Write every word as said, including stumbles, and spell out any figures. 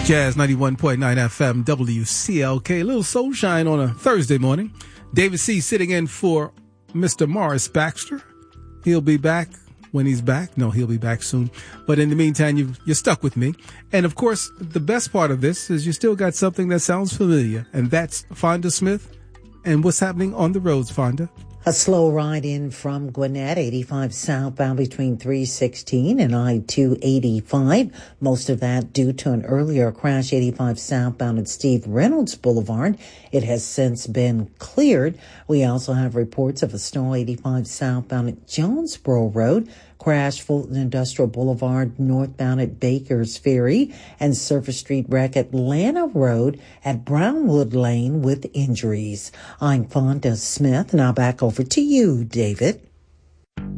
Jazz ninety-one point nine F M, W C L K. A little soul shine on a Thursday morning. David C. sitting in for Mister Morris Baxter. He'll be back when he's back. No, he'll be back soon. But in the meantime, you, you're stuck with me. And of course, the best part of this is you still got something that sounds familiar. And that's Fonda Smith. And what's happening on the roads, Fonda? A slow ride in from Gwinnett, eighty-five southbound between three sixteen and I two eighty-five. Most of that due to an earlier crash, eighty-five southbound at Steve Reynolds Boulevard. It has since been cleared. We also have reports of a stall eighty-five southbound at Jonesboro Road. Crash Fulton Industrial Boulevard northbound at Baker's Ferry, and Surface Street wreck Atlanta Road at Brownwood Lane with injuries. I'm Fonda Smith. Now back over to you, David.